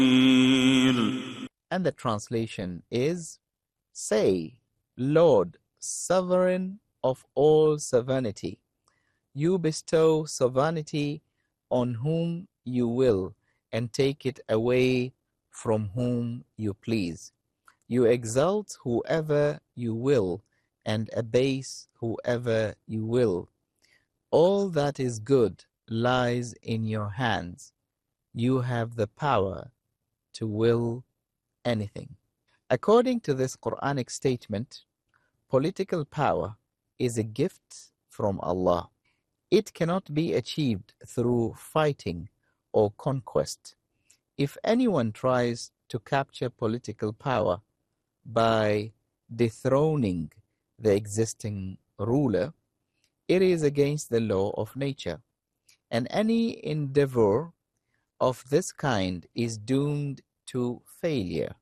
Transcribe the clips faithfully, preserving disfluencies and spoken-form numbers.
And the translation is, say, Lord, sovereign of all sovereignty, you bestow sovereignty on whom you will and take it away from whom you please. You exalt whoever you will and abase whoever you will. All that is good lies in your hands. You have the power to will anything. According to this Quranic statement, political power is a gift from Allah. It cannot be achieved through fighting or conquest. If anyone tries to capture political power by dethroning the existing ruler, it is against the law of nature, and any endeavor of this kind is doomed to failure.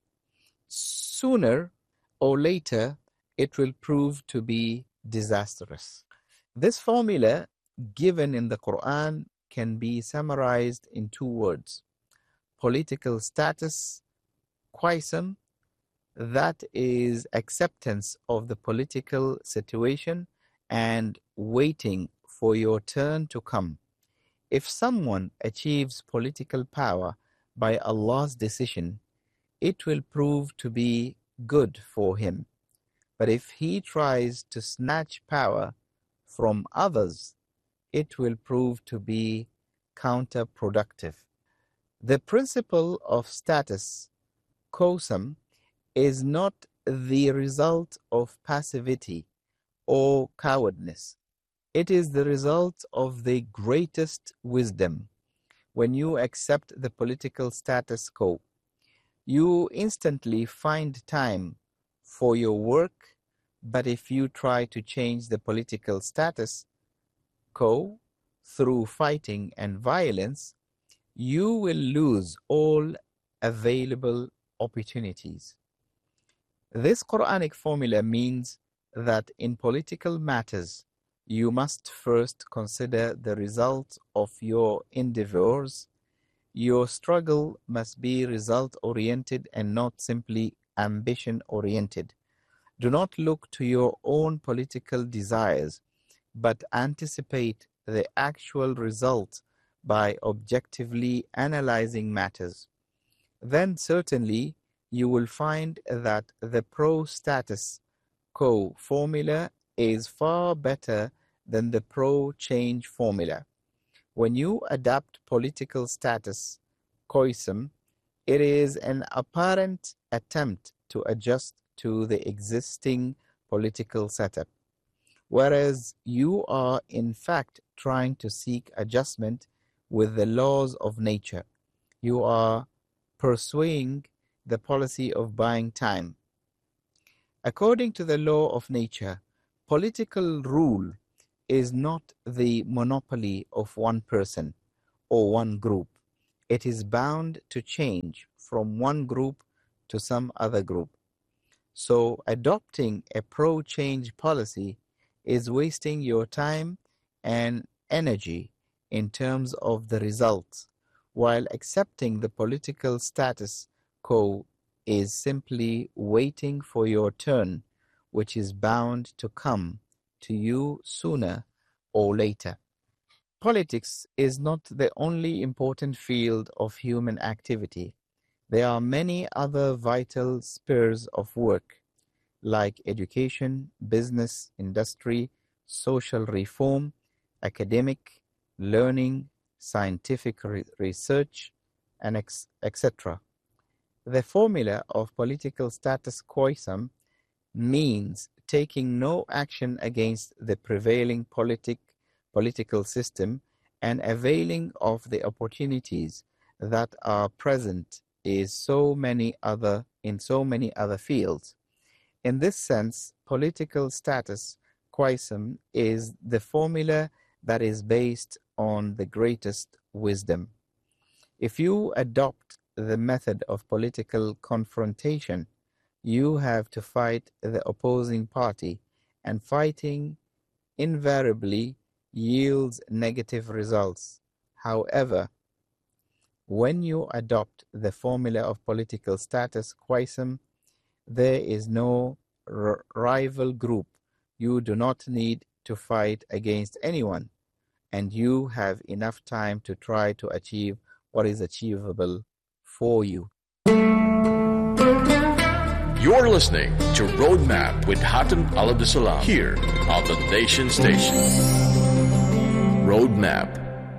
Sooner or later, it will prove to be disastrous. This formula given in the Quran can be summarized in two words: political status, quaism, that is acceptance of the political situation and waiting for your turn to come. If someone achieves political power by Allah's decision, it will prove to be good for him. But if he tries to snatch power from others, it will prove to be counterproductive. The principle of status, quorum, is not the result of passivity or cowardness. It is the result of the greatest wisdom. When you accept the political status quo, you instantly find time for your work, but if you try to change the political status quo through fighting and violence, you will lose all available opportunities. This Quranic formula means that in political matters, you must first consider the result of your endeavors. Your struggle must be result-oriented and not simply ambition-oriented. Do not look to your own political desires, but anticipate the actual result by objectively analyzing matters. Then certainly you will find that the pro-status quo formula is far better than the pro-change formula. When you adopt political status quoism, it is an apparent attempt to adjust to the existing political setup, whereas you are in fact trying to seek adjustment with the laws of nature. You are pursuing the policy of buying time. According to the law of nature, political rule is not the monopoly of one person or one group. It is bound to change from one group to some other group. So adopting a pro-change policy is wasting your time and energy in terms of the results, while accepting the political status quo is simply waiting for your turn, which is bound to come to you sooner or later. Politics is not the only important field of human activity. There are many other vital spheres of work, like education, business, industry, social reform, academic, learning, scientific re- research, and et cetera. The formula of political status quoism means taking no action against the prevailing politic, political system and availing of the opportunities that are present is so many other in so many other fields. In this sense, political status quoism is the formula that is based on the greatest wisdom. If you adopt the method of political confrontation, you have to fight the opposing party, and fighting invariably yields negative results. However, when you adopt the formula of political status quoism, there is no r- rival group. You do not need to fight against anyone, and you have enough time to try to achieve what is achievable for you. You're listening to Roadmap with Hatem Al-Abdessalam here on the Nation Station. Roadmap.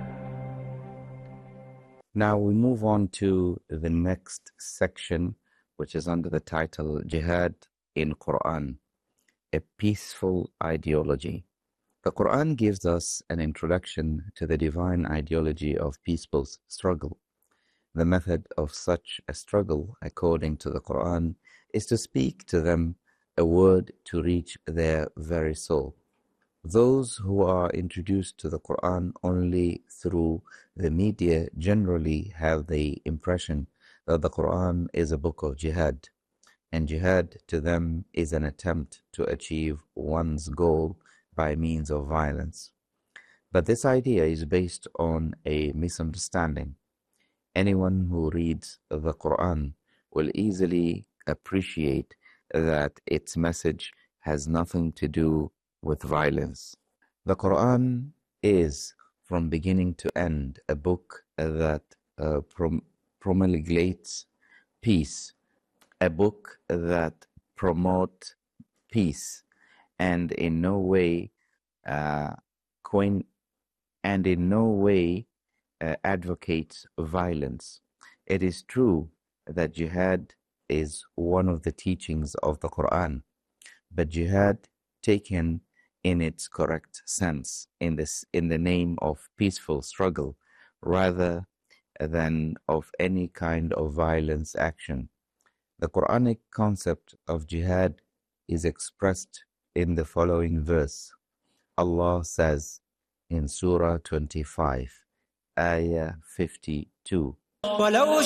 Now we move on to the next section, which is under the title Jihad in Quran, a peaceful ideology. The Quran gives us an introduction to the divine ideology of peaceful struggle. The method of such a struggle, according to the Quran, is to speak to them a word to reach their very soul. Those who are introduced to the Quran only through the media generally have the impression that the Quran is a book of jihad, and jihad to them is an attempt to achieve one's goal by means of violence. But this idea is based on a misunderstanding. Anyone who reads the Quran will easily appreciate that its message has nothing to do with violence. The Quran is, from beginning to end, a book that uh, prom- promulgates peace, a book that promotes peace, and in no way, uh, coin- and in no way uh, advocates violence. It is true that jihad is one of the teachings of the Quran, but jihad taken in its correct sense, in this, in the name of peaceful struggle, rather than of any kind of violence action. The Quranic concept of jihad is expressed in the following verse. Allah says in Surah twenty-five, Ayah fifty-two,